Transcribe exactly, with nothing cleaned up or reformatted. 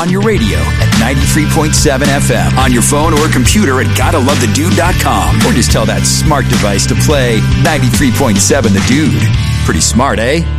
on your radio at ninety-three point seven F M, on your phone or computer at gotta love the dude dot com, or just tell that smart device to play ninety-three point seven The Dude. Pretty smart, eh?